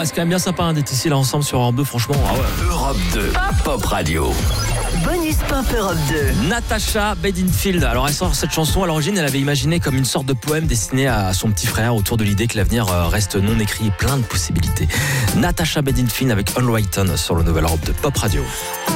c'est quand même bien sympa d'être ici là ensemble sur Europe 2, franchement. Ah ouais. Europe 2, Pop Radio. Bonus Pop Europe 2. Natasha Bedingfield. Alors elle sort cette chanson, à l'origine elle avait imaginé comme une sorte de poème destiné à son petit frère autour de l'idée que l'avenir reste non écrit et plein de possibilités. Natasha Bedingfield avec Unwritten sur le nouvel Europe de Pop Radio.